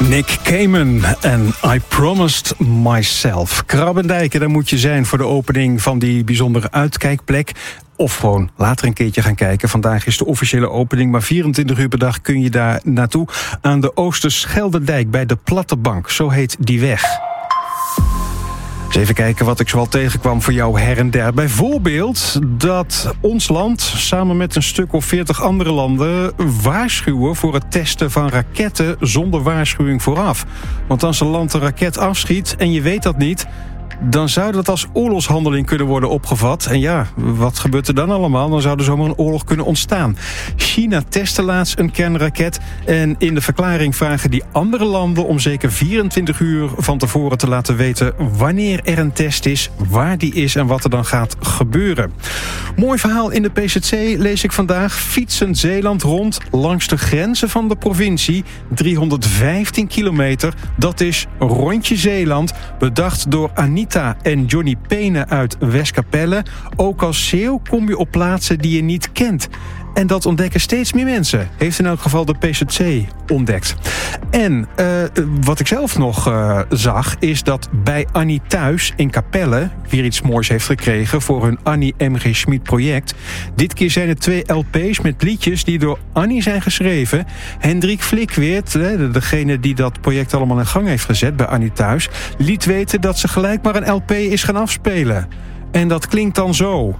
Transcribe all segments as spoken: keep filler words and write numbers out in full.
Nick Cayman en I Promised Myself. Krabbendijken, daar moet je zijn voor de opening van die bijzondere uitkijkplek. Of gewoon later een keertje gaan kijken. Vandaag is de officiële opening, maar vierentwintig uur per dag kun je daar naartoe. Aan de Oosterschelderdijk bij de Platte Bank, zo heet die weg. Eens even kijken wat ik zoal tegenkwam voor jou her en der. Bijvoorbeeld dat ons land samen met een stuk of veertig andere landen waarschuwen voor het testen van raketten zonder waarschuwing vooraf. Want als een land een raket afschiet en je weet dat niet, dan zou dat als oorlogshandeling kunnen worden opgevat. En ja, wat gebeurt er dan allemaal? Dan zou er zomaar een oorlog kunnen ontstaan. China testte laatst een kernraket. En in de verklaring vragen die andere landen om zeker vierentwintig uur van tevoren te laten weten wanneer er een test is, waar die is en wat er dan gaat gebeuren. Mooi verhaal in de P Z C lees ik vandaag. Fietsen Zeeland rond langs de grenzen van de provincie. driehonderdvijftien kilometer. Dat is Rondje Zeeland. Bedacht door Anita en Johnny Pene uit Westkapelle. Ook als Zeeuw kom je op plaatsen die je niet kent. En dat ontdekken steeds meer mensen. Heeft in elk geval de P Z C ontdekt. En uh, wat ik zelf nog uh, zag, is dat bij Annie thuis in Capelle weer iets moois heeft gekregen voor hun Annie M G Schmid project. Dit keer zijn het twee L P's met liedjes die door Annie zijn geschreven. Hendrik Flikweert, degene die dat project allemaal in gang heeft gezet bij Annie thuis, liet weten dat ze gelijk maar een L P is gaan afspelen. En dat klinkt dan zo.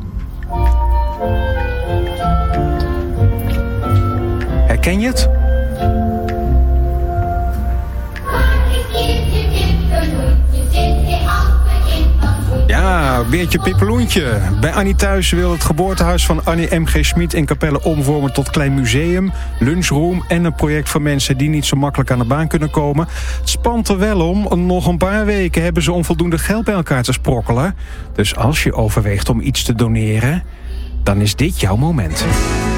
Herken je het? Ja, Beertje Pippeloentje. Bij Annie thuis wil het geboortehuis van Annie M G Schmid in Capelle omvormen tot klein museum, lunchroom en een project voor mensen die niet zo makkelijk aan de baan kunnen komen. Het spant er wel om. Nog een paar weken hebben ze om voldoende geld bij elkaar te sprokkelen. Dus als je overweegt om iets te doneren, dan is dit jouw moment.